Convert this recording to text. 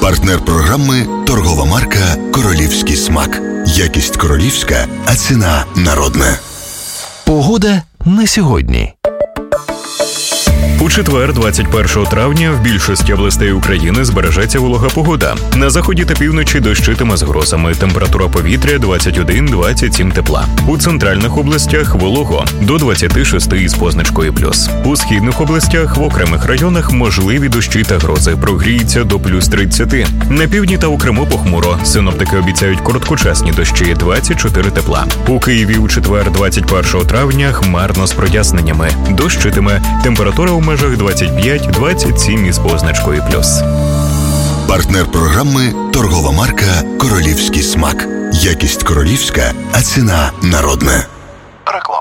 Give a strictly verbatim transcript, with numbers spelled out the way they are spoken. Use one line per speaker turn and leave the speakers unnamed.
Партнер програми – торгова марка «Королівський смак». Якість королівська, а ціна народна.
Погода на сьогодні.
У четвер, двадцять першого травня, в більшості областей України збережеться волога погода. На заході та півночі дощитиме з грозами. Температура повітря двадцять один - двадцять сім тепла. У центральних областях волого до двадцять шість із позначкою плюс. У східних областях в окремих районах можливі дощі та грози. Прогріється до плюс тридцять. На півдні та у Криму похмуро. Синоптики обіцяють короткочасні дощі двадцять чотири тепла. У Києві у четвер, двадцять першого травня, хмарно з проясненнями. Дощитиме. Температура у межах двадцять п'ять - двадцять сім із позначкою плюс.
Партнер програми – торгова марка «Королівський смак». Якість королівська, а ціна народна.
Реклама.